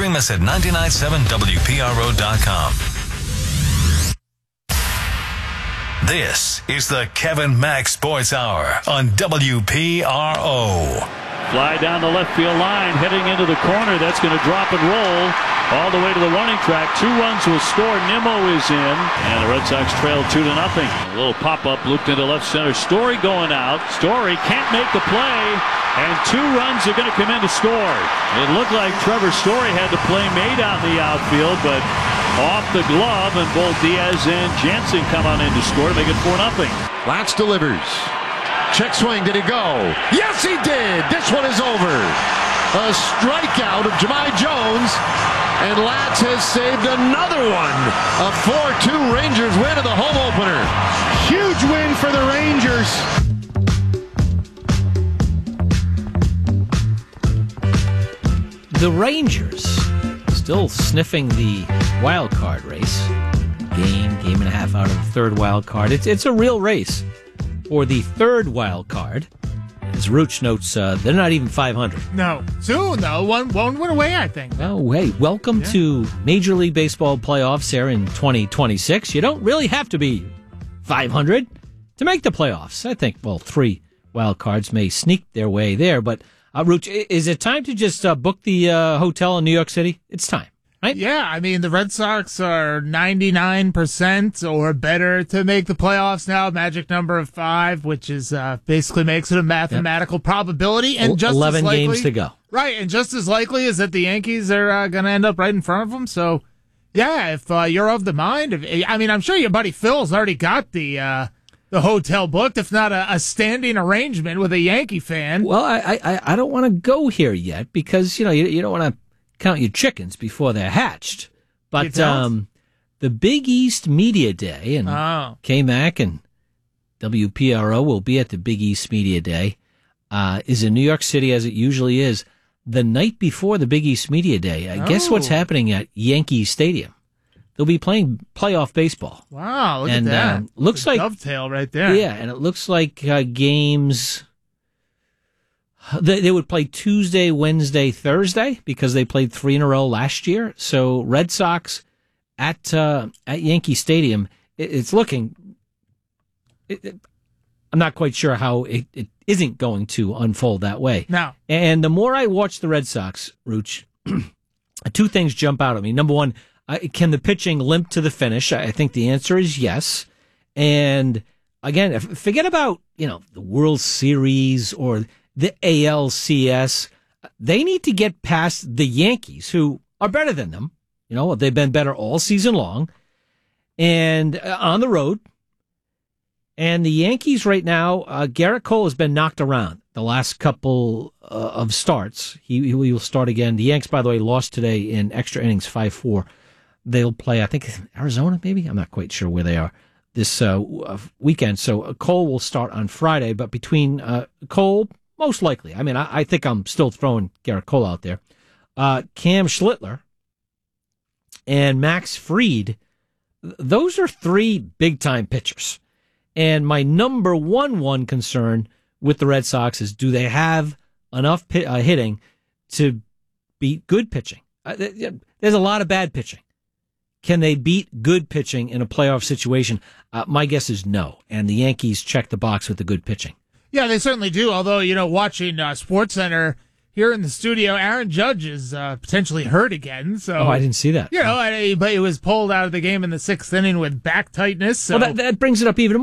Stream us at 997WPRO.com. This is the Kevin Mack Sports Hour on WPRO. Fly down the left field line, heading into the corner. That's going to drop and roll all the way to the warning track. 2 runs will score. Nimmo is in, and the Red Sox trail 2-0. A little pop-up looped into left center. Story going out. Story can't make the play, and 2 runs are going to come in to score. It looked like Trevor Story had the play made out in the outfield, but off the glove, and both Diaz and Jansen come on in to score to make it 4-0. Latz delivers. Check swing, did he go? Yes, he did! This one is over. A strikeout of Jahmai Jones, and Latz has saved another one. A 4-2 Rangers win in the home opener. Huge win for the Rangers. The Rangers still sniffing the wild card race. Game and a half out of the third wild card. It's a real race for the third wild card. As Rooch notes, they're not even 500. No. Soon, though. One win away, I think. Oh, hey, welcome to Major League Baseball playoffs here in 2026. You don't really have to be 500 to make the playoffs. I think, 3 wild cards may sneak their way there. But, Rooch, is it time to just book the hotel in New York City? It's time. Right? Yeah, I mean, the Red Sox are 99% or better to make the playoffs now. Magic number of 5, which is basically makes it a mathematical probability. And just 11 as likely, games to go. Right, and just as likely is that the Yankees are going to end up right in front of them. So, yeah, if you're of the mind, I'm sure your buddy Phil's already got the hotel booked, if not a standing arrangement with a Yankee fan. Well, I don't want to go here yet because, you don't want to count your chickens before they're hatched. But the Big East Media Day, and K-Mac and WPRO will be at the Big East Media Day, is in New York City, as it usually is, the night before the Big East Media Day. Guess what's happening at Yankee Stadium? They'll be playing playoff baseball. Wow, look at that. Looks like dovetail right there. Yeah, and it looks like games. They would play Tuesday, Wednesday, Thursday because they played 3 in a row last year. So Red Sox at Yankee Stadium, it's looking. I'm not quite sure how it isn't going to unfold that way. No. And the more I watch the Red Sox, Rooch, 2 things jump out at me. Number one, can the pitching limp to the finish? I think the answer is yes. And again, forget about the World Series or the ALCS. They need to get past the Yankees, who are better than them. They've been better all season long and on the road. And the Yankees right now, Garrett Cole has been knocked around the last couple of starts. He will start again. The Yanks, by the way, lost today in extra innings, 5-4. They'll play, I think, Arizona, maybe? I'm not quite sure where they are this weekend. So Cole will start on Friday. But between Cole, most likely. I think I'm still throwing Garrett Cole out there. Cam Schlittler and Max Fried, those are 3 big-time pitchers. And my number one concern with the Red Sox is, do they have enough hitting to beat good pitching? There's a lot of bad pitching. Can they beat good pitching in a playoff situation? My guess is no. And the Yankees check the box with the good pitching. Yeah, they certainly do. Although, watching SportsCenter here in the studio, Aaron Judge is potentially hurt again. So I didn't see that. But he was pulled out of the game in the 6th inning with back tightness. So well, that brings it up even more.